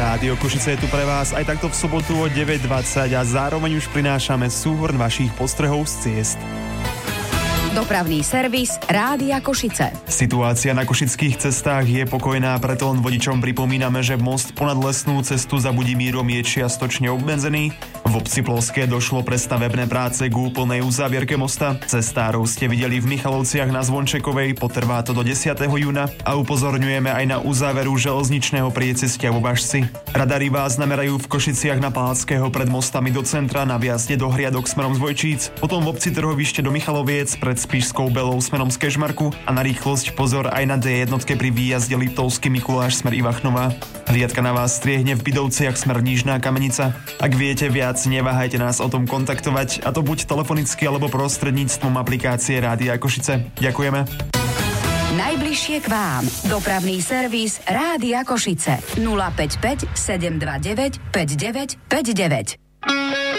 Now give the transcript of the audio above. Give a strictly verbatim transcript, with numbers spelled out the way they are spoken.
Rádio Košice je tu pre vás aj takto v sobotu o deväť dvadsať a zároveň už prinášame súhrn vašich postrehov z ciest. Dopravný servis Rádia Košice. Situácia na košických cestách je pokojná, preto len vodičom pripomíname, že most ponad lesnú cestu za Budimírom je čiastočne obmedzený. V obci Plovské došlo pre stavebné práce k úplnej uzávierke mosta. Cestárov ste videli v Michalovciach na Zvončekovej, potrvá to do desiateho júna a upozorňujeme aj na uzáveru železničného priecestia vo Važci. Radary vás namerajú v Košiciach na Palackého pred mostami do centra, na viazde do Hriadok smerom z Vojčíc, potom v obci Trhovište do Michaloviec pred Spišskou Belou smerom z Kežmarku a na rýchlosť pozor aj na dé jedna pri výjazde Liptovský Mikuláš smer Ivachnová. Hliadka na vás striehne v Bidovciach smer Nížna Kamenica. Ak viete viac, neváhajte nás o tom kontaktovať, a to buď telefonicky alebo prostredníctvom aplikácie Rádia Košice. Ďakujeme. Najbližšie k vám. Dopravný servis Rádia Košice. nula päť päť sedem dva deväť päť deväť päť deväť.